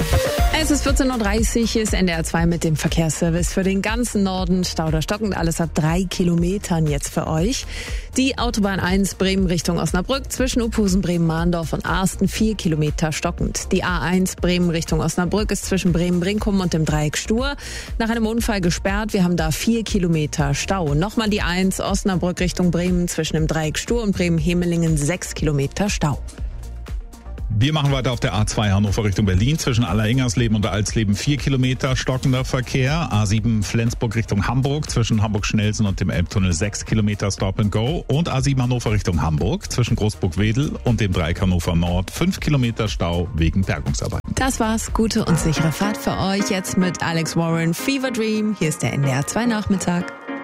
Es ist 14.30 Uhr, ist NDR 2 mit dem Verkehrsservice für den ganzen Norden. Stau oder stockend, alles ab 3 Kilometern jetzt für euch. Die Autobahn 1 Bremen Richtung Osnabrück zwischen Uphusen, Bremen-Mahndorf und Arsten 4 Kilometer stockend. Die A1 Bremen Richtung Osnabrück ist zwischen Bremen-Brinkum und dem Dreieck Stur nach einem Unfall gesperrt. Wir haben da 4 Kilometer Stau. Nochmal die 1 Osnabrück Richtung Bremen zwischen dem Dreieck Stur und Bremen-Hemelingen 6 Kilometer Stau. Wir machen weiter auf der A2 Hannover Richtung Berlin. Zwischen Alleringers-Leben und Alsleben 4 Kilometer stockender Verkehr. A7 Flensburg Richtung Hamburg. Zwischen Hamburg-Schnellsen und dem Elbtunnel 6 Kilometer Stop and Go. Und A7 Hannover Richtung Hamburg. Zwischen Großburg-Wedel und dem Dreieck Hannover Nord 5 Kilometer Stau wegen Bergungsarbeiten. Das war's. Gute und sichere Fahrt für euch. Jetzt mit Alex Warren, Fever Dream. Hier ist der NDR 2 Nachmittag.